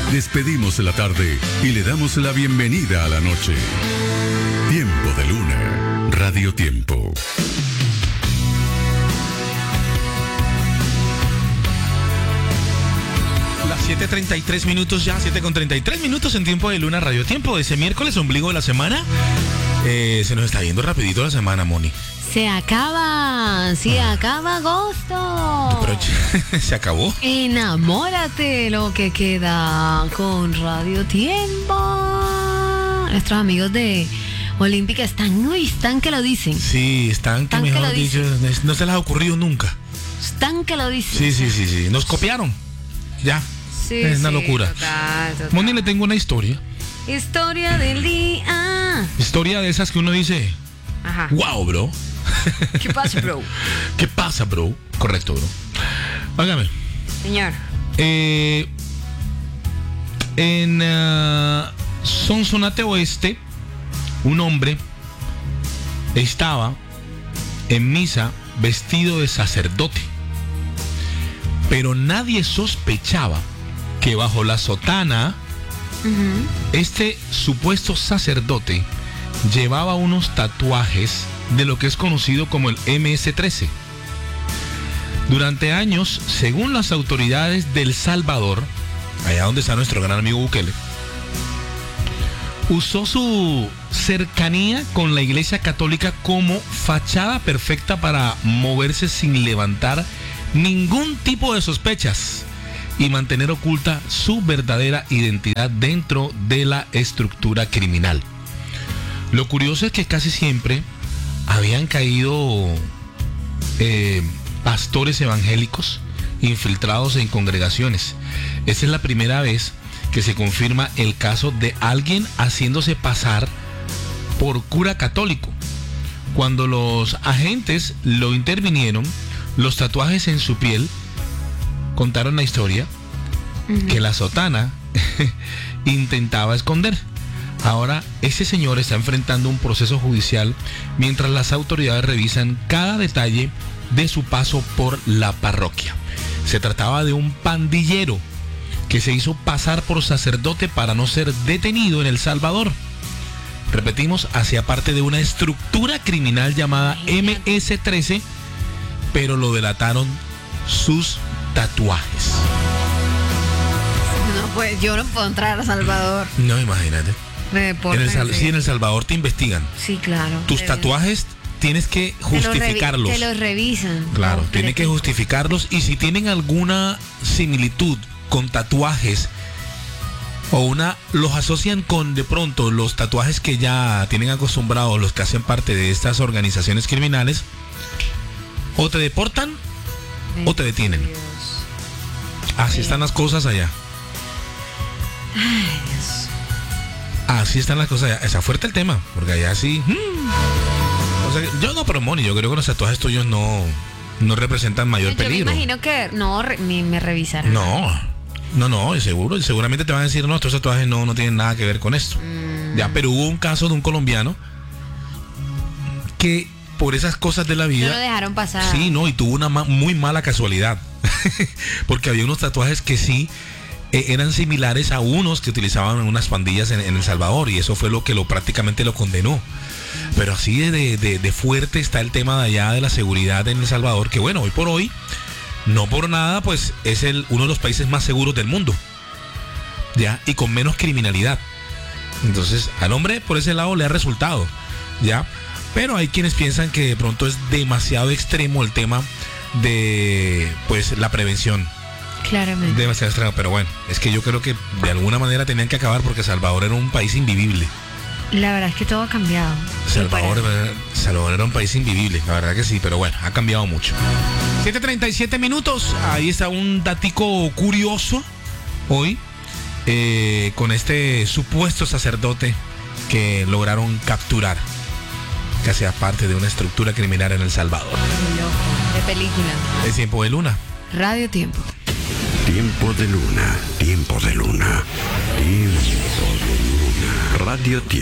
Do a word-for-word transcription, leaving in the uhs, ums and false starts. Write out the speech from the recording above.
Despedimos la tarde y le damos la bienvenida a la noche. Tiempo de Luna, Radio Tiempo. Las siete treinta y tres minutos ya, siete con treinta y tres minutos en Tiempo de Luna, Radio Tiempo. De ese miércoles, ombligo de la semana. Eh, se nos está yendo rapidito la semana, Moni. Se acaba, se ah. acaba agosto. Pero se acabó. Enamórate lo que queda con Radio Tiempo. Nuestros amigos de Olímpica están, uy, están que lo dicen. Sí, están que están mejor que dicho, no se les ha ocurrido nunca. Están que lo dicen. Sí, sí, sí, sí. Nos copiaron. Ya. Sí, es una sí, locura. Total, total. Moni, le tengo una historia. Historia del día. Historia de esas que uno dice, ajá. Wow, bro. ¿Qué pasa, bro? ¿Qué pasa, bro? Correcto, bro. Óigame. Señor. Eh, en uh, Sonsonate Oeste, un hombre estaba en misa vestido de sacerdote, pero nadie sospechaba que bajo la sotana, uh-huh, este supuesto sacerdote llevaba unos tatuajes de lo que es conocido como el eme ese trece. Durante años, según las autoridades de El Salvador, allá donde está nuestro gran amigo Bukele, usó su cercanía con la Iglesia Católica como fachada perfecta para moverse sin levantar ningún tipo de sospechas y mantener oculta su verdadera identidad dentro de la estructura criminal. Lo curioso es que casi siempre habían caído eh, pastores evangélicos infiltrados en congregaciones. Esta es la primera vez que se confirma el caso de alguien haciéndose pasar por cura católico. Cuando los agentes lo intervinieron, los tatuajes en su piel contaron la historia, uh-huh, que la sotana intentaba esconder. Ahora, ese señor está enfrentando un proceso judicial mientras las autoridades revisan cada detalle de su paso por la parroquia. Se trataba de un pandillero que se hizo pasar por sacerdote para no ser detenido en El Salvador. Repetimos, hacía parte de una estructura criminal llamada eme ese trece, pero lo delataron sus tatuajes. No, pues yo no puedo entrar a Salvador. No, imagínate. Me en el Sal- sí, en El Salvador te investigan. Sí, claro. Tus tatuajes tienes que justificarlos. Te los, revi- te los revisan. Claro, no, tienen que justificarlos, y si tienen alguna similitud con tatuajes o una, los asocian con de pronto los tatuajes que ya tienen acostumbrados los que hacen parte de estas organizaciones criminales, o te deportan o te detienen. Dios. Así Dios. Están las cosas allá. Ay, Dios. Así están las cosas allá. Está fuerte el tema, porque allá sí. Hmm. O sea, yo no, pero Moni, yo creo que los tatuajes tuyos no, no representan mayor yo peligro. Yo me imagino que no re, me, me revisarán. No, no, no, seguro. Seguramente te van a decir, no, estos tatuajes no, no tienen nada que ver con esto. Mm. Ya, pero hubo un caso de un colombiano que por esas cosas de la vida... No lo dejaron pasar. Sí, no, y tuvo una ma- muy mala casualidad. Porque había unos tatuajes que sí eh, eran similares a unos que utilizaban en unas pandillas en, en El Salvador, y eso fue lo que lo prácticamente lo condenó. Pero así de, de, de fuerte está el tema de allá de la seguridad en El Salvador, que bueno, hoy por hoy, no por nada, pues es el, uno de los países más seguros del mundo, ya, y con menos criminalidad. Entonces, al hombre por ese lado le ha resultado, ya. Pero hay quienes piensan que de pronto es demasiado extremo el tema de, pues, la prevención. Claramente. Demasiado extremo, pero bueno, es que yo creo que de alguna manera tenían que acabar, porque Salvador era un país invivible. La verdad es que todo ha cambiado. Salvador, Salvador era un país invivible, la verdad que sí, pero bueno, ha cambiado mucho. siete treinta y siete minutos, ahí está un datico curioso hoy, eh, con este supuesto sacerdote que lograron capturar, que hacía parte de una estructura criminal en El Salvador. Loco, de película. Es Tiempo de Luna. Radio Tiempo. Tiempo de Luna, Tiempo de Luna, Tiempo de Luna, Radio Tiempo.